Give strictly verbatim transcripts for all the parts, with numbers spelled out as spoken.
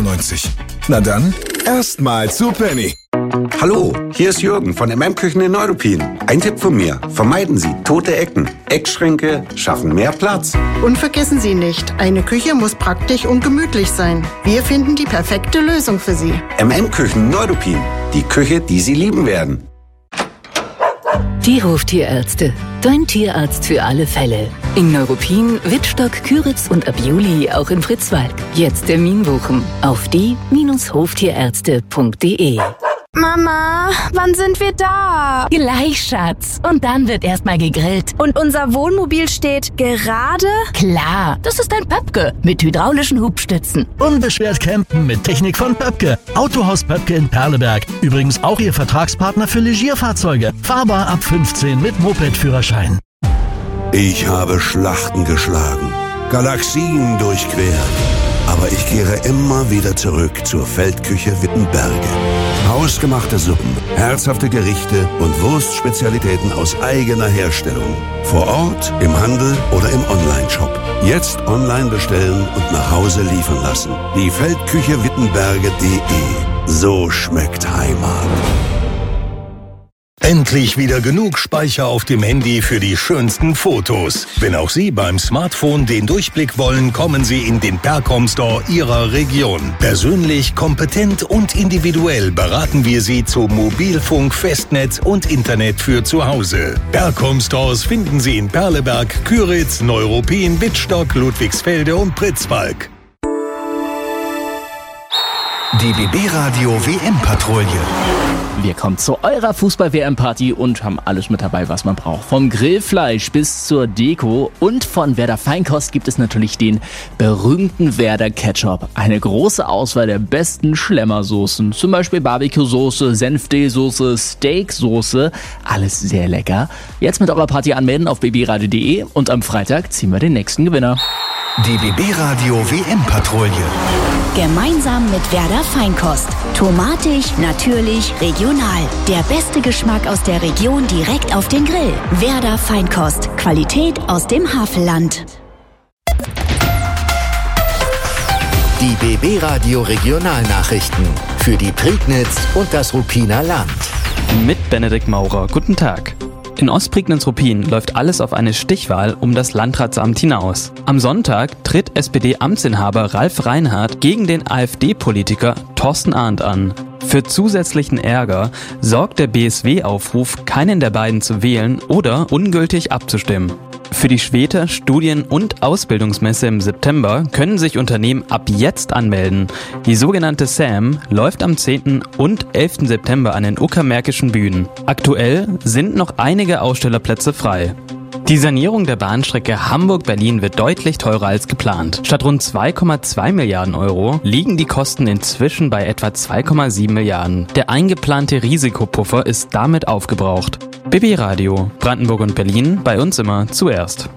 neunundneunzig. Na dann, erstmal zu Penny. Hallo, hier ist Jürgen von M M Küchen in Neuruppin. Ein Tipp von mir: Vermeiden Sie tote Ecken. Eckschränke schaffen mehr Platz. Und vergessen Sie nicht, eine Küche muss praktisch und gemütlich sein. Wir finden die perfekte Lösung für Sie. M M Küchen Neuruppin. Die Küche, die Sie lieben werden. Die Hoftierärzte. Dein Tierarzt für alle Fälle. In Neuruppin, Wittstock, Küritz und ab Juli auch in Fritzwalk. Jetzt Termin buchen auf die Hoftierärzte punkt de. Mama, wann sind wir da? Gleich, Schatz. Und dann wird erstmal gegrillt. Und unser Wohnmobil steht gerade? Klar, das ist ein Pöpke mit hydraulischen Hubstützen. Unbeschwert campen mit Technik von Pöpke. Autohaus Pöpke in Perleberg. Übrigens auch Ihr Vertragspartner für Legierfahrzeuge. Fahrbar ab fünfzehn mit Moped-Führerschein. Ich habe Schlachten geschlagen, Galaxien durchquert. Aber ich kehre immer wieder zurück zur Feldküche Wittenberge. Hausgemachte Suppen, herzhafte Gerichte und Wurstspezialitäten aus eigener Herstellung. Vor Ort, im Handel oder im Onlineshop. Jetzt online bestellen und nach Hause liefern lassen. Die Feldküche Wittenberge punkt de. So schmeckt Heimat. Endlich wieder genug Speicher auf dem Handy für die schönsten Fotos. Wenn auch Sie beim Smartphone den Durchblick wollen, kommen Sie in den Percom Store Ihrer Region. Persönlich, kompetent und individuell beraten wir Sie zu Mobilfunk, Festnetz und Internet für zu Hause. Percom Stores finden Sie in Perleberg, Küritz, Neuruppin, Wittstock, Ludwigsfelde und Pritzwalk. Die B B-Radio W M-Patrouille. Wir kommen zu eurer Fußball-W M-Party und haben alles mit dabei, was man braucht. Vom Grillfleisch bis zur Deko und von Werder Feinkost gibt es natürlich den berühmten Werder Ketchup. Eine große Auswahl der besten Schlemmersoßen, zum Beispiel Barbecue-Soße, Senfdee-Soße, Steak-Soße, alles sehr lecker. Jetzt mit eurer Party anmelden auf b b radio punkt de und am Freitag ziehen wir den nächsten Gewinner. Die B B-Radio W M-Patrouille. Gemeinsam mit Werder Feinkost. Tomatig, natürlich, regional. Der beste Geschmack aus der Region direkt auf den Grill. Werder Feinkost. Qualität aus dem Havelland. Die B B-Radio Regionalnachrichten. Für die Prignitz und das Ruppiner Land. Mit Benedikt Maurer. Guten Tag. In Ostprignitz-Ruppin läuft alles auf eine Stichwahl um das Landratsamt hinaus. Am Sonntag tritt S P D-Amtsinhaber Ralf Reinhardt gegen den AfD-Politiker Thorsten Arndt an. Für zusätzlichen Ärger sorgt der B S W-Aufruf, keinen der beiden zu wählen oder ungültig abzustimmen. Für die Schweter Studien- und Ausbildungsmesse im September können sich Unternehmen ab jetzt anmelden. Die sogenannte S A M läuft am zehnten und elften September an den Uckermärkischen Bühnen. Aktuell sind noch einige Ausstellerplätze frei. Die Sanierung der Bahnstrecke Hamburg-Berlin wird deutlich teurer als geplant. Statt rund zwei Komma zwei Milliarden Euro liegen die Kosten inzwischen bei etwa zwei Komma sieben Milliarden. Der eingeplante Risikopuffer ist damit aufgebraucht. B B-Radio, Brandenburg und Berlin, bei uns immer zuerst.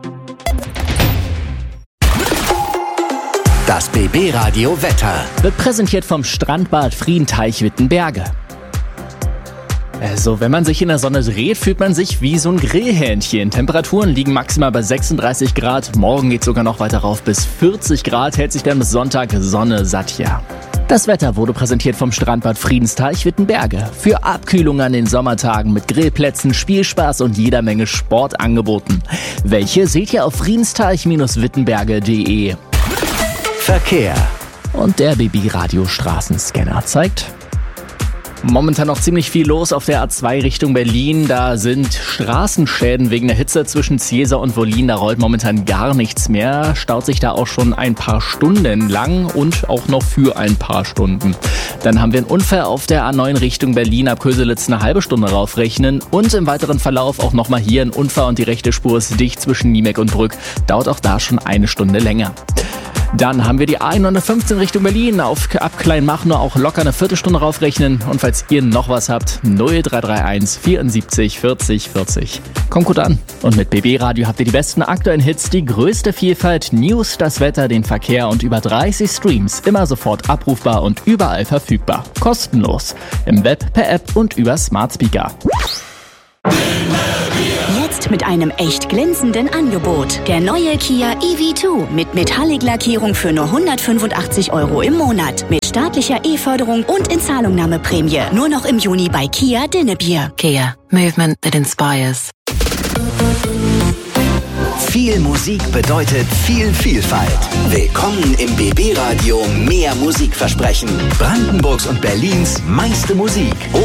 Das B B-Radio Wetter wird präsentiert vom Strandbad Friedenteich Wittenberge. Also, wenn man sich in der Sonne dreht, fühlt man sich wie so ein Grillhähnchen. Temperaturen liegen maximal bei sechsunddreißig Grad. Morgen geht sogar noch weiter rauf bis vierzig Grad. Hält sich dann bis Sonntag Sonne satt, ja. Das Wetter wurde präsentiert vom Strandbad Friedensteich Wittenberge. Für Abkühlung an den Sommertagen mit Grillplätzen, Spielspaß und jeder Menge Sport angeboten. Welche seht ihr auf friedensteich Wittenberge punkt de. Verkehr. Und der B B-Radio-Straßenscanner zeigt momentan noch ziemlich viel los auf der A zwei Richtung Berlin. Da sind Straßenschäden wegen der Hitze zwischen Ziesa und Wollin. Da rollt momentan gar nichts mehr. Staut sich da auch schon ein paar Stunden lang und auch noch für ein paar Stunden. Dann haben wir einen Unfall auf der A neun Richtung Berlin. Ab Köselitz eine halbe Stunde raufrechnen. Und im weiteren Verlauf auch nochmal hier ein Unfall und die rechte Spur ist dicht zwischen Niemek und Brück. Dauert auch da schon eine Stunde länger. Dann haben wir die A hundertfünfzehn Richtung Berlin. Auf ab Kleinmachnow auch locker eine Viertelstunde raufrechnen. Und falls ihr noch was habt, null drei drei eins vierundsiebzig vierzig vierzig. Kommt gut an. Und mit B B-Radio habt ihr die besten aktuellen Hits, die größte Vielfalt, News, das Wetter, den Verkehr und über dreißig Streams. Immer sofort abrufbar und überall verfügbar. Kostenlos. Im Web, per App und über Smart Speaker. Jetzt mit einem echt glänzenden Angebot. Der neue Kia E V zwei mit Metallic-Lackierung für nur hundertfünfundachtzig Euro im Monat. Mit staatlicher E-Förderung und Inzahlungnahmeprämie. Nur noch im Juni bei Kia Dinnebier. Kia. Movement that inspires. Viel Musik bedeutet viel Vielfalt. Willkommen im B B Radio Mehr Musikversprechen. Brandenburgs und Berlins meiste Musik.